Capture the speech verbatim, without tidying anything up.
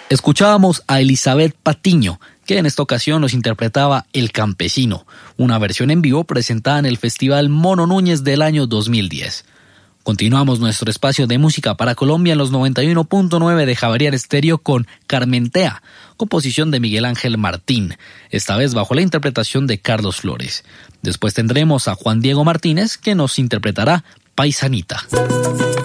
Escuchábamos a Elizabeth Patiño, que en esta ocasión nos interpretaba El Campesino, una versión en vivo presentada en el Festival Mono Núñez del año dos mil diez. Continuamos nuestro espacio de música para Colombia en los noventa y uno punto nueve de Javeriana Estéreo con Carmentea, composición de Miguel Ángel Martín, esta vez bajo la interpretación de Carlos Flores. Después tendremos a Juan Diego Martínez, que nos interpretará Paisanita.